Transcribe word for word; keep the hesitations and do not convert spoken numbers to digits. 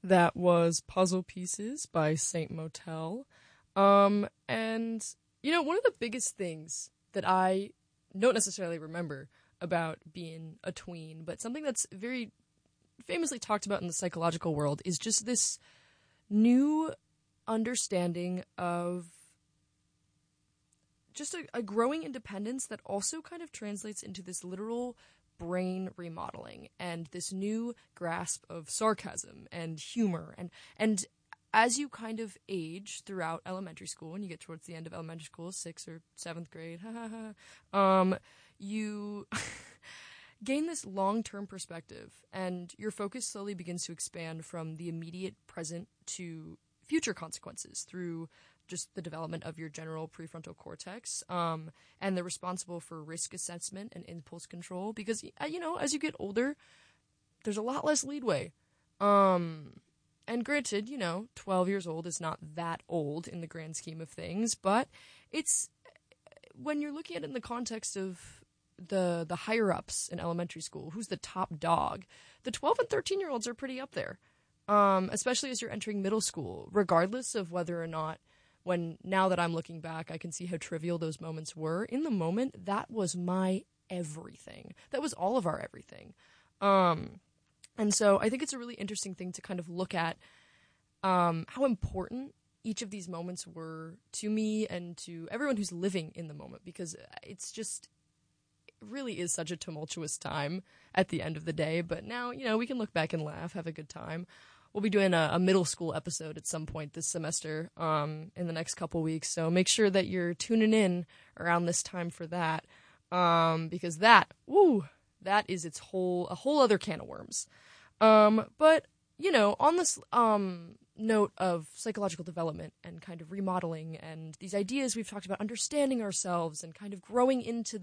That was Puzzle Pieces by Saint Motel. Um, and, you know, one of the biggest things that I don't necessarily remember about being a tween, but something that's very famously talked about in the psychological world is just this new understanding of just a, a growing independence that also kind of translates into this literal brain remodeling and this new grasp of sarcasm and humor. And, and as you kind of age throughout elementary school and you get towards the end of elementary school, sixth or seventh grade, ha ha ha, um, you gain this long-term perspective and your focus slowly begins to expand from the immediate present to future consequences through just the development of your general prefrontal cortex, um, and they're responsible for risk assessment and impulse control because, you know, as you get older, there's a lot less leadway. Um, and granted, you know, twelve years old is not that old in the grand scheme of things, but it's, when you're looking at it in the context of the, the higher-ups in elementary school, who's the top dog, the twelve and thirteen-year-olds are pretty up there, um, especially as you're entering middle school, regardless of whether or not when, now that I'm looking back, I can see how trivial those moments were. In the moment, that was my everything. That was all of our everything. Um, and so I think it's a really interesting thing to kind of look at um, how important each of these moments were to me and to everyone who's living in the moment, because it's just, it really is such a tumultuous time at the end of the day. But now, you know, we can look back and laugh, have a good time. We'll be doing a, a middle school episode at some point this semester, um, in the next couple weeks. So make sure that you're tuning in around this time for that, um, because that, woo, that is its whole, a whole other can of worms. Um, but, you know, on this, um, note of psychological development and kind of remodeling and these ideas we've talked about, understanding ourselves and kind of growing into